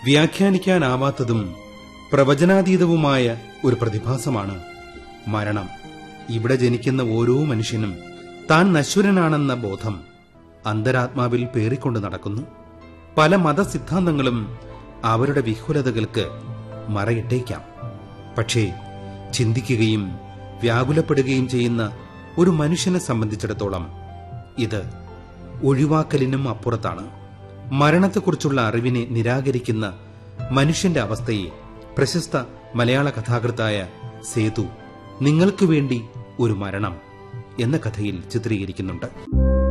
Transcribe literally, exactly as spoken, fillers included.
വ്യാഖ്യാനിക്കാനാവാത്തതും പ്രവചനാതീതവുമായ ഒരു പ്രതിഭാസമാണ് മരണം. ഇവിടെ ജനിക്കുന്ന ഓരോ മനുഷ്യനും താൻ നശ്വരനാണെന്ന ബോധം അന്തരാത്മാവിൽ പേറിക്കൊണ്ട് നടക്കുന്നു. പല മതസിദ്ധാന്തങ്ങളും അവരുടെ വിഹുലതകൾക്ക് മറയിട്ടേക്കാം. പക്ഷേ ചിന്തിക്കുകയും വ്യാകുലപ്പെടുകയും ചെയ്യുന്ന ഒരു മനുഷ്യനെ സംബന്ധിച്ചിടത്തോളം ഇത് ഒഴിവാക്കലിനും അപ്പുറത്താണ്. മരണത്തെക്കുറിച്ചുള്ള അറിവിനെ നിരാകരിക്കുന്ന മനുഷ്യന്റെ അവസ്ഥയെ പ്രശസ്ത മലയാള കഥാകൃത്തായ സേതു നിങ്ങൾക്ക് വേണ്ടി ഒരു മരണം എന്ന കഥയിൽ ചിത്രീകരിക്കുന്നുണ്ട്.